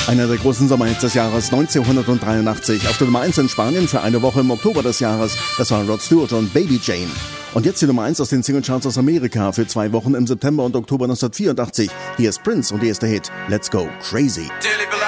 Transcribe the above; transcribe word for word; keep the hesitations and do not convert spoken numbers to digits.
Einer der großen Sommerhits des Jahres neunzehnhundertdreiundachtzig. Auf der Nummer eins in Spanien für eine Woche im Oktober des Jahres. Das war Rod Stewart und Baby Jane. Und jetzt die Nummer eins aus den Singlecharts aus Amerika für zwei Wochen im September und Oktober neunzehnhundertvierundachtzig. Hier ist Prince und hier ist der Hit Let's Go Crazy.